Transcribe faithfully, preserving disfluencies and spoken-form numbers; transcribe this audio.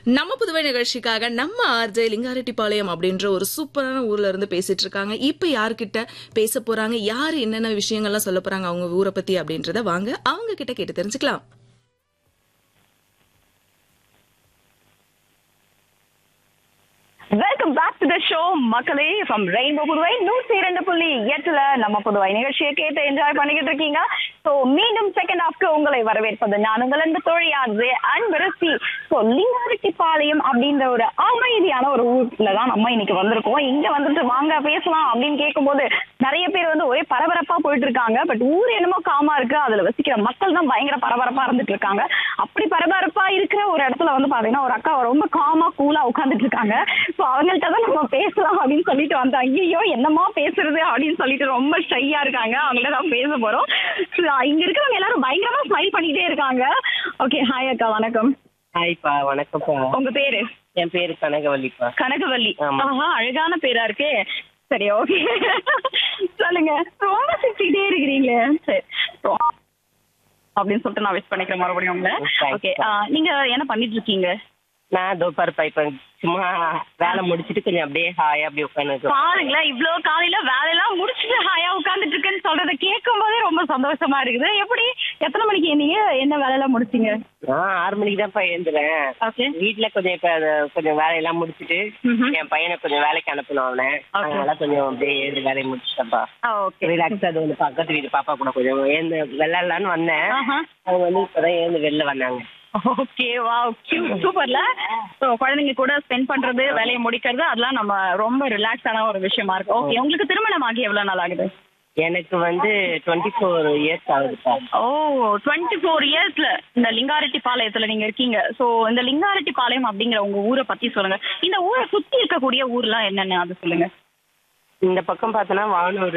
நம்ம புதுவை நிகழ்ச்சிக்காக நம்ம ஆர்ஜே லிங்காரெட்டிப்பாளையம் அப்படின்ற ஒரு சூப்பரான ஊர்ல இருந்து பேசிட்டு இருக்காங்க. இப்ப யாருக்கிட்ட பேச போறாங்க, யாரு என்னென்ன விஷயங்கள்லாம் சொல்ல போறாங்க அவங்க ஊரை பத்தி அப்படின்றத வாங்க அவங்க கிட்ட கேட்டு தெரிஞ்சுக்கலாம். Welcome back to the show மக்களே. ஃப்ரம் ரெயின்போ புதுவை நூற்றி இரண்டு புள்ளி எட்டுல நம்ம புதுவை நிகழ்ச்சியை கேட்டு என்ஜாய் பண்ணிக்கிட்டு இருக்கீங்க. ஸோ மீண்டும் செகண்ட் ஹாஃப்க்கு உங்களை வரவேற்பது நான் உங்கள் அன்பு தோழியாரு அன்பரசி. ஸோ லிங்காரெட்டிப்பாளையம் அப்படின்ற ஒரு அமைதியான ஒரு ஊர்ல தான் நம்ம இன்னைக்கு வந்திருக்கோம். இங்க வந்துட்டு வாங்க பேசலாம் அப்படின்னு கேட்கும்போது நிறைய பேர் வந்து ஒரே பரபரப்பா போயிட்டு இருக்காங்க. பட் ஊர் என்னமோ காமா இருக்கு, அதுல வசிக்கிற மக்கள் தான் பயங்கர பரபரப்பா இருந்துட்டு இருக்காங்க. அப்படி பரபரப்பா இருக்கிற ஒரு இடத்துல வந்து பாத்தீங்கன்னா ஒரு அக்கா ரொம்ப காமா கூலா உட்காந்துட்டு இருக்காங்க. அவங்கள்ட்ட தான் நம்ம பேசலாம் அப்படின்னு சொல்லிட்டு வந்தோம். ஐயோ என்னமா பேசுறது அப்படின்னு சொல்லிட்டு ரொம்ப ஷையா இருக்காங்க. அவங்கள்ட்ட தான் பேச போறோம். இங்க இருக்கிறவங்க எல்லாரும் பயங்கரமா ஸ்மைல் பண்ணிட்டே இருக்காங்க. ஓகே, ஹாய் அக்கா, வணக்கம். ஹாய்ப்பா, வணக்கம்ப்பா. உங்க பேரு? என் பேரு கனகவல்லிப்பா. கனகவல்லி. ஆமா. ஆஹா, அழகான பேரா இருக்கே. சரி, ஓகே, சொல்லுங்க. ரொம்ப சிரிச்சுக்கிட்டே இருக்கிறீங்களே. சரி அப்படின்னு சொல்லிட்டு நான் விஷ் பண்ணிக்கிறேன் மறுபடியும் உங்களை. ஓகே, நீங்க என்ன பண்ணிட்டு இருக்கீங்க? நான் தோப்பாருப்பா, இப்ப சும்மா வேலை முடிச்சிட்டு கொஞ்சம் அப்படியே ஹாயா அப்படியே உட்காந்து பாருங்களேன், இவ்வளவு காலையில வேலையெல்லாம் முடிச்சுட்டு ஹாயா உட்காந்துட்டு இருக்கேன்னு சொல்றதை கேட்கும் போதே ரொம்ப சந்தோஷமா இருக்குது. எப்படி, எத்தனை மணிக்கு நீங்க என்ன வேலையெல்லாம் முடிச்சீங்க? நான் ஆறு மணிக்கு தான்ப்பா எழுந்துறேன். ஓகே. வீட்டுல கொஞ்சம் இப்ப கொஞ்சம் வேலையெல்லாம் முடிச்சிட்டு என் பையனை கொஞ்சம் வேலைக்கு அனுப்பணும் அவனை. அதனால கொஞ்சம் அப்படியே எழுந்து வேலையை முடிச்சுட்டேன்ப்பா. ஓகே, ரிலாக்ஸா அது வந்து பக்கத்து வீட்டு பாப்பா கூட கொஞ்சம் எழுந்து விளையாடலான்னு வந்தேன். அவங்க வந்து இப்பதான் எழுந்து வெளில வந்தாங்க. ஓகே, வாவ், கியூட், சூப்பர்ல. சோ குழந்தைங்க கூட ஸ்பெண்ட் பண்றது, வேலையை முடிக்கிறது, அதெல்லாம் நம்ம ரொம்ப ரிலாக்ஸான ஒரு விஷயமா இருக்கு. ஓகே, உங்களுக்கு திருமணம் ஆகி எவ்வளவு நாள் ஆகுது? எனக்கு வந்து டுவெண்ட்டி ஃபோர் இயர்ஸ் ஆகுதுப்பா. ஓ, டுவெண்ட்டி ஃபோர் இயர்ஸ்ல இந்த லிங்காரெட்டிப்பாளையத்துல நீங்க இருக்கீங்க. சோ இந்த லிங்காரெட்டிப்பாளையம் அப்படிங்கிற உங்க ஊரை பத்தி சொல்லுங்க. இந்த ஊரை சுத்தி இருக்கக்கூடிய ஊர்லாம் என்னென்ன அது சொல்லுங்க. இந்த பக்கம் பார்த்தோன்னா வானூர்,